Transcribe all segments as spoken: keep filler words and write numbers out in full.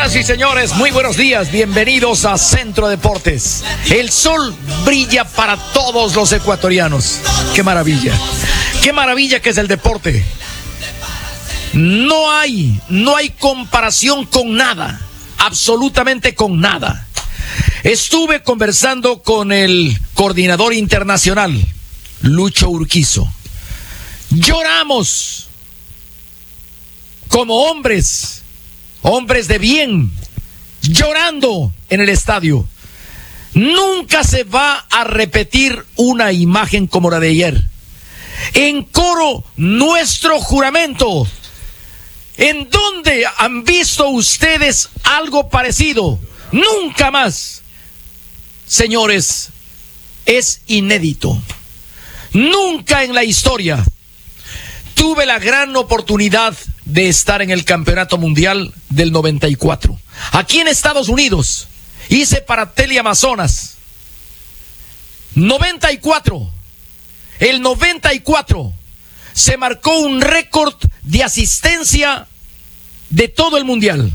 Señoras y señores, muy buenos días, bienvenidos a Centro Deportes. El sol brilla para todos los ecuatorianos. ¡Qué maravilla! ¡Qué maravilla que es el deporte! No hay, no hay comparación con nada, absolutamente con nada. Estuve conversando con el coordinador internacional, Lucho Urquizo. Lloramos como hombres, hombres de bien, llorando en el estadio. Nunca se va a repetir una imagen como la de ayer. En coro, nuestro juramento. ¿En dónde han visto ustedes algo parecido? Nunca más. Señores, es inédito. Nunca en la historia tuve la gran oportunidad de estar en el Campeonato Mundial del noventa y cuatro. Aquí en Estados Unidos, hice para Teleamazonas. noventa y cuatro. El noventa y cuatro se marcó un récord de asistencia de todo el Mundial.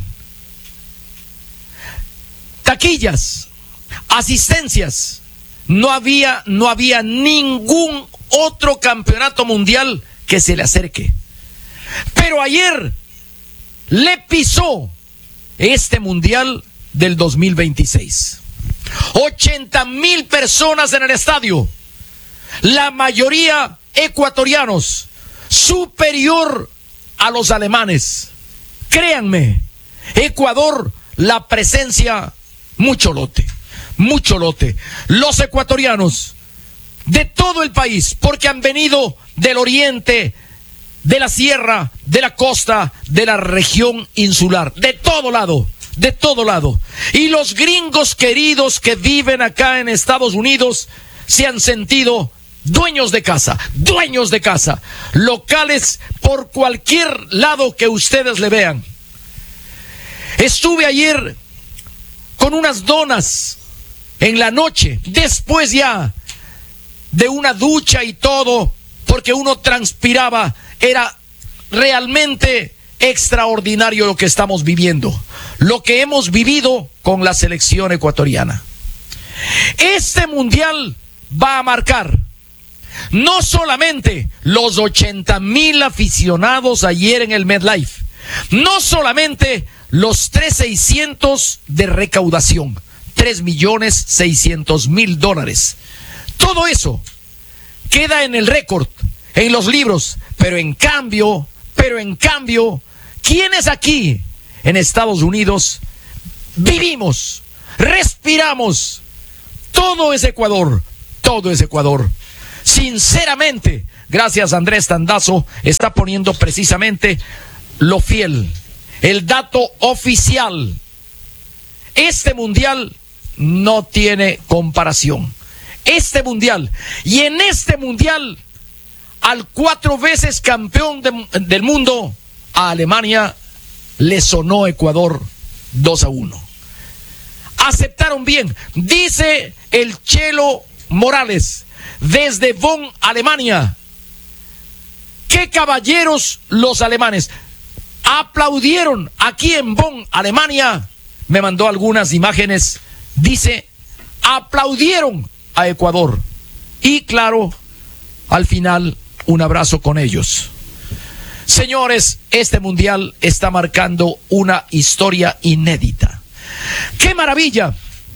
Taquillas, asistencias. No había, no había ningún otro campeonato mundial que se le acerque. Pero ayer le pisó este mundial del dos mil veintiséis. ochenta mil personas en el estadio. La mayoría ecuatorianos, superior a los alemanes. Créanme, Ecuador, la presencia, mucho lote, mucho lote. Los ecuatorianos de todo el país, porque han venido del oriente, de la sierra, de la costa, de la región insular, de todo lado, de todo lado. Y los gringos queridos que viven acá en Estados Unidos se han sentido dueños de casa, dueños de casa, locales por cualquier lado que ustedes le vean. Estuve ayer con unas donas en la noche, después ya de una ducha y todo, porque uno transpiraba. Era realmente extraordinario lo que estamos viviendo, lo que hemos vivido con la selección ecuatoriana. Este mundial va a marcar no solamente los ochenta mil aficionados ayer en el MetLife, no solamente los tres millones seiscientos mil de recaudación, tres millones seiscientos mil dólares. Todo eso queda en el récord, en los libros, pero en cambio, pero en cambio, ¿quiénes aquí en Estados Unidos vivimos, respiramos? Todo es Ecuador, todo es Ecuador. Sinceramente, gracias a Andrés Tandazo, está poniendo precisamente lo fiel, el dato oficial. Este mundial no tiene comparación. Este mundial, y en este mundial, al cuatro veces campeón de, del mundo, a Alemania le sonó Ecuador dos a uno. Aceptaron bien. Dice el Chelo Morales, desde Bonn, Alemania. ¡Qué caballeros los alemanes! Aplaudieron aquí en Bonn, Alemania. Me mandó algunas imágenes. Dice, aplaudieron a Ecuador. Y claro, al final, un abrazo con ellos. Señores, este mundial está marcando una historia inédita. ¡Qué maravilla!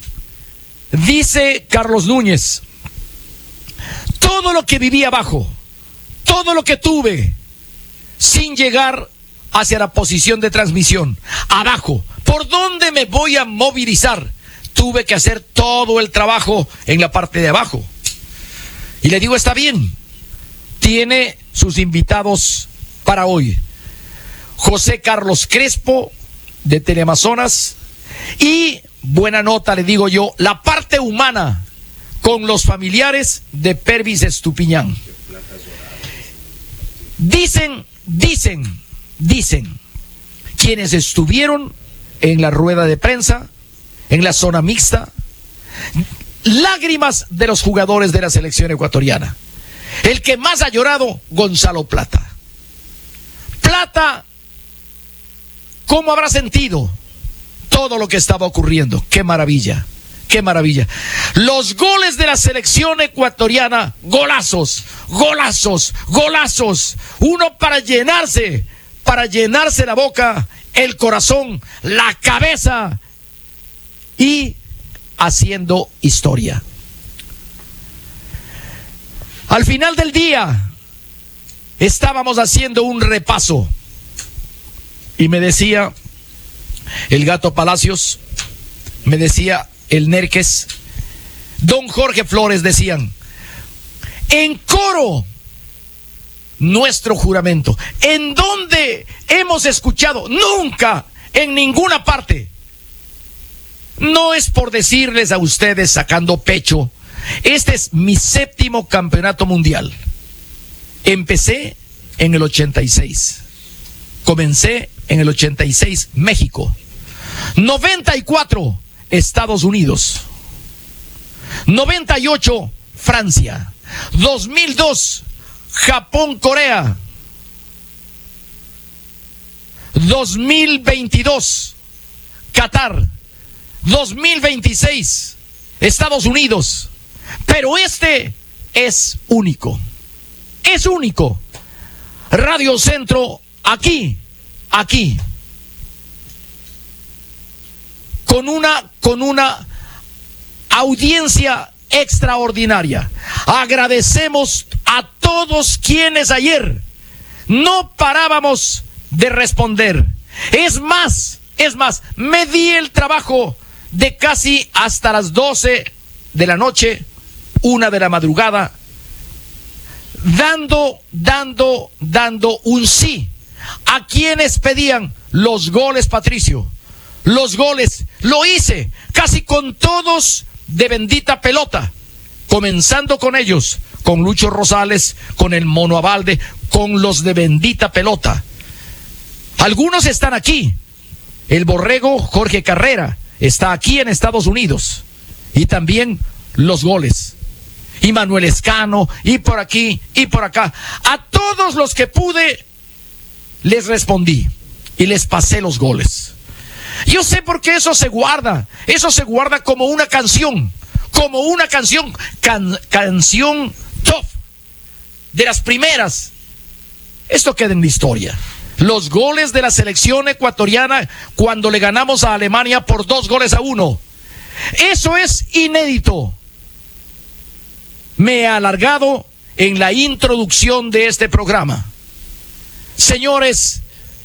Dice Carlos Núñez, todo lo que viví abajo, todo lo que tuve, sin llegar hacia la posición de transmisión, abajo, ¿por dónde me voy a movilizar? Tuve que hacer todo el trabajo en la parte de abajo. Y le digo, está bien. Tiene sus invitados para hoy. José Carlos Crespo, de Teleamazonas. Y, buena nota, le digo yo, la parte humana con los familiares de Pervis Estupiñán. Dicen, dicen, dicen, quienes estuvieron en la rueda de prensa, en la zona mixta, lágrimas de los jugadores de la selección ecuatoriana. El que más ha llorado, Gonzalo Plata. Plata, ¿cómo habrá sentido todo lo que estaba ocurriendo. ¡Qué maravilla! ¡Qué maravilla! Los goles de la selección ecuatoriana, golazos, golazos, golazos. Uno para llenarse, para llenarse la boca, el corazón, la cabeza y haciendo historia. Al final del día, estábamos haciendo un repaso y me decía el Gato Palacios, me decía el Nerques, don Jorge Flores, decían, en coro, nuestro juramento. ¿En dónde hemos escuchado? Nunca, en ninguna parte. No es por decirles a ustedes sacando pecho, este es mi séptimo campeonato mundial. Empecé en el ochenta y seis. Comencé en el ochenta y seis, México. noventa y cuatro, Estados Unidos. noventa y ocho, Francia. dos mil dos, Japón, Corea. dos mil veintidós, Qatar. dos mil veintiséis, Estados Unidos. Pero este es único. Es único. Radio Centro, aquí, aquí. Con una, con una audiencia extraordinaria. Agradecemos a todos quienes ayer no parábamos de responder. Es más, es más, me di el trabajo de casi hasta las doce de la noche, una de la madrugada, dando, dando, dando un sí a quienes pedían los goles, Patricio. Los goles, lo hice casi con todos de bendita pelota, comenzando con ellos, con Lucho Rosales, con el Mono Abalde, con los de bendita pelota. Algunos están aquí. El Borrego Jorge Carrera está aquí en Estados Unidos. Y también los goles. Y Manuel Escano, y por aquí, y por acá. A todos los que pude, les respondí y les pasé los goles. Yo sé por qué eso se guarda. Eso se guarda como una canción. Como una canción. Can, canción top. De las primeras. Esto queda en la historia. Los goles de la selección ecuatoriana cuando le ganamos a Alemania por dos goles a uno. Eso es inédito. Me he alargado en la introducción de este programa. Señores,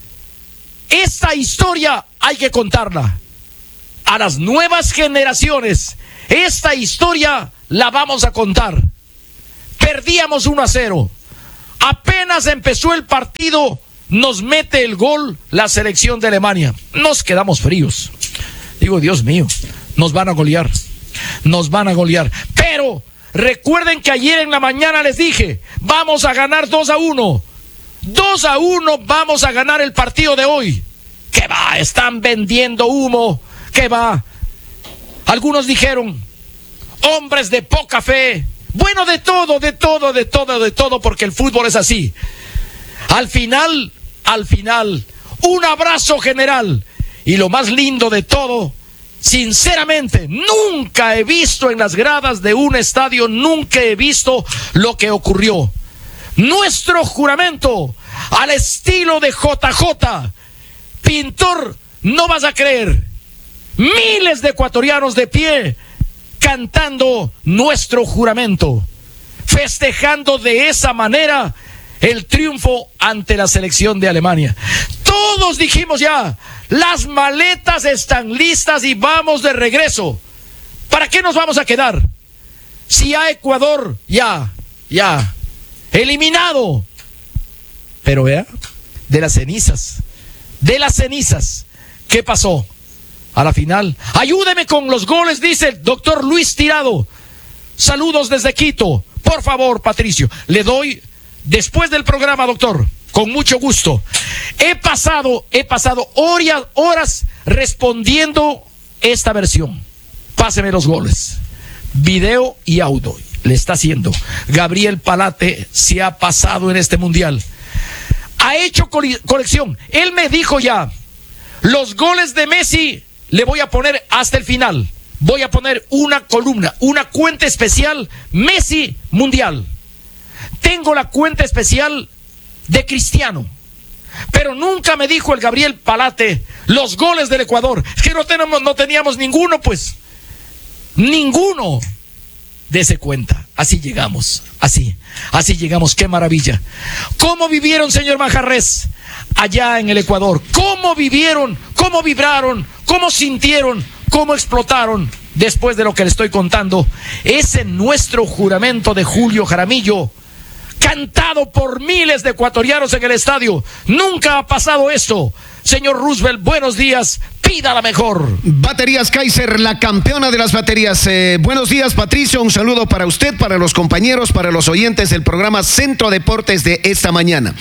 esta historia hay que contarla a las nuevas generaciones. Esta historia la vamos a contar. Perdíamos uno a cero. Apenas empezó el partido, nos mete el gol la selección de Alemania. Nos quedamos fríos. Digo, Dios mío, nos van a golear. Nos van a golear. Pero recuerden que ayer en la mañana les dije, vamos a ganar dos a uno. dos a uno vamos a ganar el partido de hoy. ¿Qué va? Están vendiendo humo. ¿Qué va? Algunos dijeron, hombres de poca fe. Bueno, de todo, de todo, de todo, de todo, porque el fútbol es así. Al final, al final, un abrazo general. Y lo más lindo de todo, sinceramente, nunca he visto en las gradas de un estadio, nunca he visto lo que ocurrió. Nuestro juramento, al estilo de J J, pintor, no vas a creer, miles de ecuatorianos de pie, cantando nuestro juramento, festejando de esa manera el triunfo ante la selección de Alemania. Todos dijimos ya, las maletas están listas y vamos de regreso. ¿Para qué nos vamos a quedar? Si a Ecuador, ya, ya, eliminado. Pero vea, de las cenizas, de las cenizas, ¿qué pasó? A la final, ayúdeme con los goles, dice el doctor Luis Tirado. Saludos desde Quito. Por favor, Patricio, le doy después del programa, doctor, con mucho gusto. He pasado, he pasado horas, horas respondiendo esta versión. Páseme los goles. Video y audio. Le está haciendo. Gabriel Palate se ha pasado en este mundial. Ha hecho colección. Él me dijo ya, los goles de Messi le voy a poner hasta el final, voy a poner una columna, una cuenta especial Messi Mundial. Tengo la cuenta especial de Cristiano, pero nunca me dijo el Gabriel Palate los goles del Ecuador. Es que no tenemos, no teníamos ninguno, pues. Ninguno. Dese cuenta. Así llegamos. Así. Así llegamos. Qué maravilla. ¿Cómo vivieron, señor Manjarres, allá en el Ecuador? ¿Cómo vivieron? ¿Cómo vibraron? ¿Cómo sintieron? ¿Cómo explotaron? Después de lo que le estoy contando, ese nuestro juramento de Julio Jaramillo, cantado por miles de ecuatorianos en el estadio. Nunca ha pasado esto. Señor Roosevelt, buenos días. Pida la mejor. Baterías Kaiser, la campeona de las baterías. Eh, buenos días, Patricio. Un saludo para usted, para los compañeros, para los oyentes del programa Centro Deportes de esta mañana.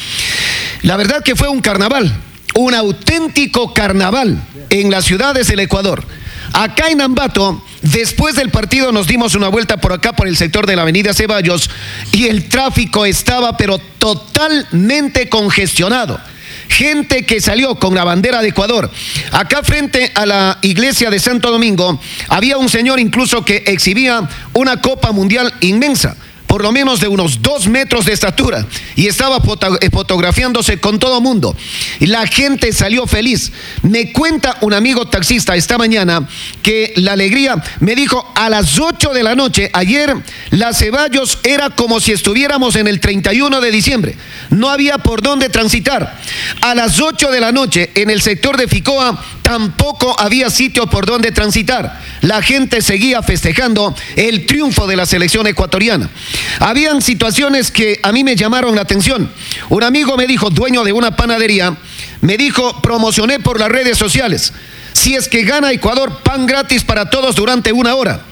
La verdad que fue un carnaval, un auténtico carnaval en las ciudades del Ecuador. Acá en Ambato, después del partido nos dimos una vuelta por acá, por el sector de la avenida Ceballos, y el tráfico estaba pero totalmente congestionado. Gente que salió con la bandera de Ecuador. Acá frente a la iglesia de Santo Domingo, había un señor incluso que exhibía una copa mundial inmensa, por lo menos de unos dos metros de estatura, y estaba foto, fotografiándose con todo mundo. Y la gente salió feliz. Me cuenta un amigo taxista esta mañana que la alegría, me dijo, a las ocho de la noche, ayer, la Ceballos era como si estuviéramos en el treinta y uno de diciembre. No había por dónde transitar. A las ocho de la noche, en el sector de Ficoa, tampoco había sitio por donde transitar. La gente seguía festejando el triunfo de la selección ecuatoriana. Habían situaciones que a mí me llamaron la atención. Un amigo me dijo, dueño de una panadería, me dijo, promocioné por las redes sociales, si es que gana Ecuador, pan gratis para todos durante una hora.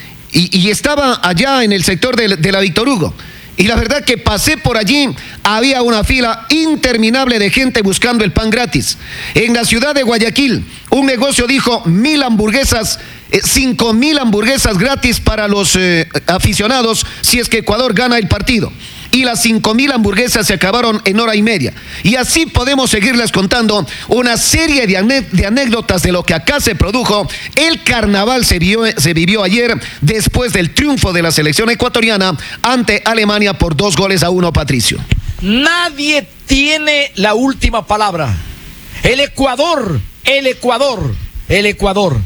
Y, y estaba allá en el sector de, de la Víctor Hugo. Y la verdad que pasé por allí, había una fila interminable de gente buscando el pan gratis. En la ciudad de Guayaquil, un negocio dijo mil hamburguesas, eh, cinco mil hamburguesas gratis para los eh, aficionados si es que Ecuador gana el partido. Y las cinco mil hamburguesas se acabaron en hora y media. Y así podemos seguirles contando una serie de, ané de anécdotas de lo que acá se produjo. El carnaval se, vio, se vivió ayer después del triunfo de la selección ecuatoriana ante Alemania por dos goles a uno, Patricio. Nadie tiene la última palabra. El Ecuador, el Ecuador, el Ecuador.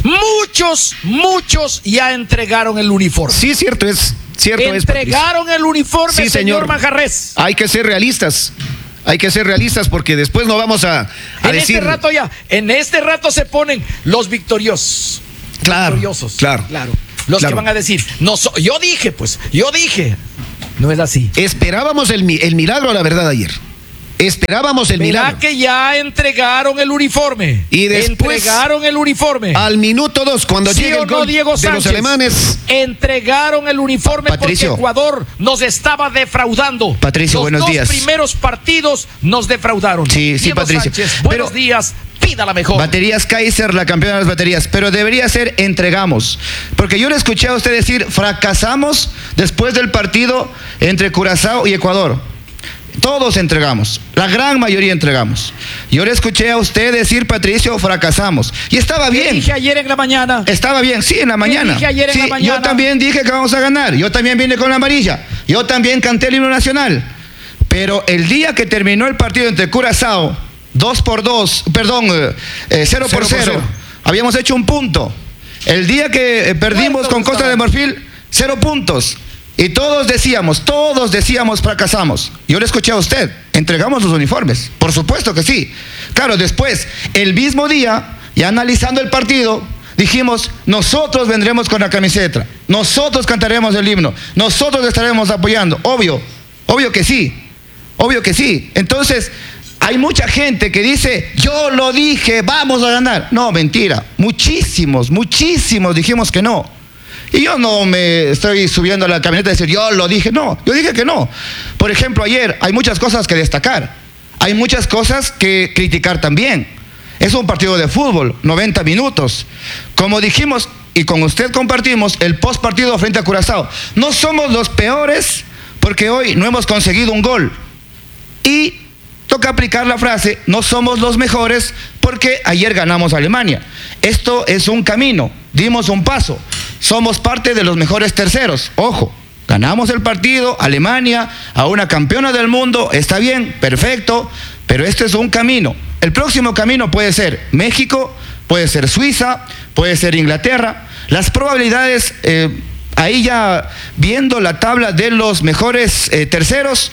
Muchos, muchos ya entregaron el uniforme. Sí, cierto es. Cierto Entregaron es, el uniforme, sí, señor, señor Manjarres. Hay que ser realistas. Hay que ser realistas porque después no vamos a, a en decir... este rato ya, en este rato se ponen los victoriosos. Claro, victoriosos, claro. Claro. Los claro. que van a decir, no so, yo dije, pues, yo dije. No es así. Esperábamos el, el milagro, la verdad, ayer. Esperábamos el Verá milagro. que ya entregaron el uniforme. Y después, entregaron el uniforme. Al minuto dos, cuando ¿Sí llega el no, gol Diego de Sánchez, los alemanes. Entregaron el uniforme, Patricio, porque Ecuador nos estaba defraudando. Patricio, los buenos dos días. Los primeros partidos nos defraudaron. Sí, sí, Diego Patricio. Sánchez, buenos Pero, días. Pida la mejor. Baterías Kaiser, la campeona de las baterías, pero debería ser entregamos, porque yo le escuché a usted decir fracasamos después del partido entre Curazao y Ecuador. Todos entregamos, la gran mayoría entregamos. Yo le escuché a usted decir, Patricio, fracasamos. Y estaba bien. ¿Qué dije ayer en la mañana? Estaba bien, sí, en la mañana. ¿Qué dije ayer en sí, la mañana? Yo también dije que vamos a ganar. Yo también vine con la amarilla. Yo también canté el himno nacional. Pero el día que terminó el partido entre Curazao, dos por dos, perdón, eh, cero por cero, habíamos hecho un punto. El día que eh, perdimos con Costa de Marfil, cero puntos. Y todos decíamos, todos decíamos fracasamos. Yo le escuché a usted, entregamos los uniformes. Por supuesto que sí. Claro, después, el mismo día, ya analizando el partido, dijimos, nosotros vendremos con la camiseta, nosotros cantaremos el himno, nosotros estaremos apoyando. Obvio, obvio que sí, obvio que sí. Entonces, hay mucha gente que dice, yo lo dije, vamos a ganar. No, mentira. Muchísimos, muchísimos dijimos que no. Y yo no me estoy subiendo a la camioneta y decir, yo lo dije. No, yo dije que no. Por ejemplo, ayer hay muchas cosas que destacar. Hay muchas cosas que criticar también. Es un partido de fútbol, noventa minutos. Como dijimos, y con usted compartimos, el post partido frente a Curazao. No somos los peores porque hoy no hemos conseguido un gol. Y toca aplicar la frase, no somos los mejores porque ayer ganamos a Alemania. Esto es un camino, dimos un paso, somos parte de los mejores terceros, ojo. Ganamos el partido, Alemania, a una campeona del mundo, está bien, perfecto, pero este es un camino. El próximo camino puede ser México, puede ser Suiza, puede ser Inglaterra. Las probabilidades, eh, ahí ya viendo la tabla de los mejores eh, terceros,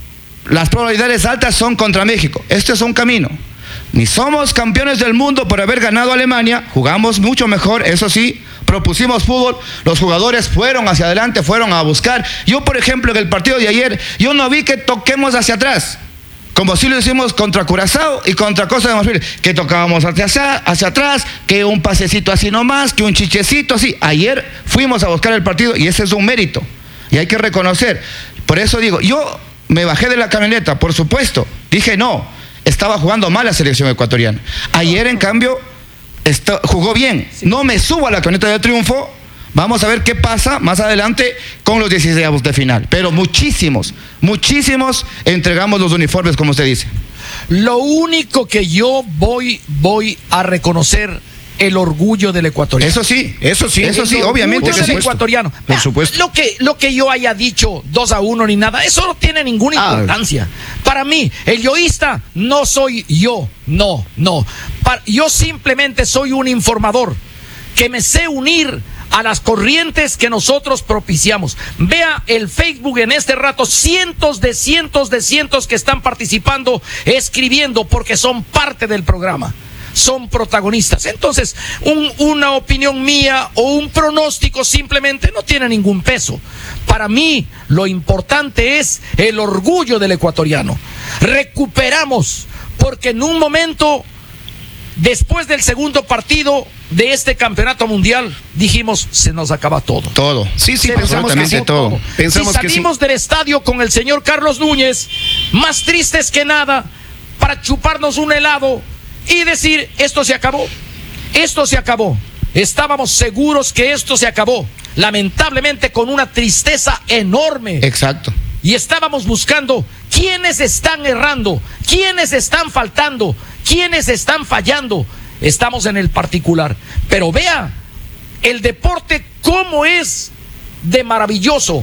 las probabilidades altas son contra México. Este es un camino. Ni somos campeones del mundo por haber ganado a Alemania, jugamos mucho mejor, eso sí, propusimos fútbol, los jugadores fueron hacia adelante, fueron a buscar. Yo, por ejemplo, en el partido de ayer, yo no vi que toquemos hacia atrás, como si lo hicimos contra Curazao y contra Costa de Marfil, que tocábamos hacia, hacia, hacia atrás, que un pasecito así nomás, que un chichecito así. Ayer fuimos a buscar el partido y ese es un mérito, y hay que reconocer. Por eso digo, yo me bajé de la camioneta, por supuesto, dije no, estaba jugando mal la selección ecuatoriana. Ayer, en cambio, Está, jugó bien. No me subo a la camioneta de triunfo. Vamos a ver qué pasa más adelante con los dieciséis de final. Pero muchísimos, muchísimos entregamos los uniformes, como usted dice. Lo único que yo voy, voy a reconocer el orgullo del ecuatoriano. Eso sí, eso sí, eso sí, el obviamente. Orgullo del ecuatoriano. Por supuesto. Lo que, lo que yo haya dicho dos a uno ni nada, eso no tiene ninguna Ah. importancia. Para mí, el yoísta no soy yo, no, no. Para, yo simplemente soy un informador que me sé unir a las corrientes que nosotros propiciamos. Vea el Facebook en este rato, cientos de cientos de cientos que están participando, escribiendo, porque son parte del programa. Son protagonistas. Entonces, un, una opinión mía o un pronóstico simplemente no tiene ningún peso. Para mí, lo importante es el orgullo del ecuatoriano. Recuperamos, porque en un momento, después del segundo partido de este campeonato mundial, dijimos, se nos acaba todo. Todo. Sí, sí, Se pensamos nos que sí. acabó todo. Pensamos si que sí. salimos del estadio con el señor Carlos Núñez, más tristes que nada, para chuparnos un helado y decir, esto se acabó, esto se acabó. Estábamos seguros que esto se acabó, lamentablemente con una tristeza enorme. Exacto. Y estábamos buscando quiénes están errando, quiénes están faltando, quiénes están fallando. Estamos en el particular. Pero vea el deporte cómo es de maravilloso,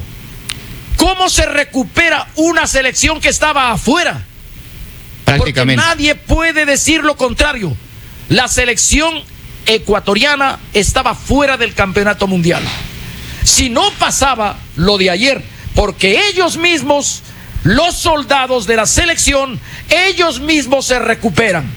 cómo se recupera una selección que estaba afuera. Prácticamente. Porque nadie puede decir lo contrario. La selección ecuatoriana estaba fuera del campeonato mundial. Si no pasaba lo de ayer, porque ellos mismos, los soldados de la selección, ellos mismos se recuperan.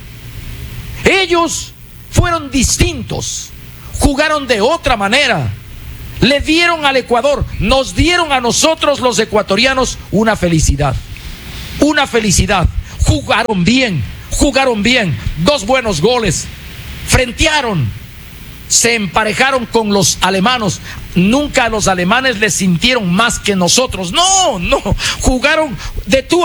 Ellos fueron distintos, jugaron de otra manera, le dieron al Ecuador, nos dieron a nosotros los ecuatorianos una felicidad, una felicidad. Jugaron bien, jugaron bien, dos buenos goles, frentearon, se emparejaron con los alemanes. Nunca los alemanes les sintieron más que nosotros. No, no, jugaron de tú